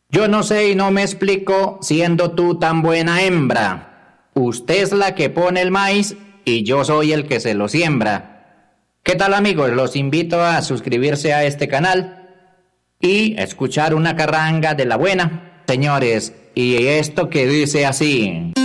Yo no sé y no me explico, siendo tú tan buena hembra. Usted es la que pone el maíz y yo soy el que se lo siembra. ¿Qué tal, amigos? Los invito a suscribirse a este canal y escuchar una carranga de la buena, señores. Y esto que dice así.